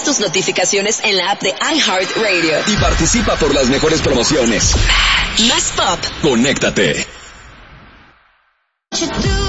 tus notificaciones en la app de iHeartRadio. Y participa por las mejores promociones. Más pop. Conéctate.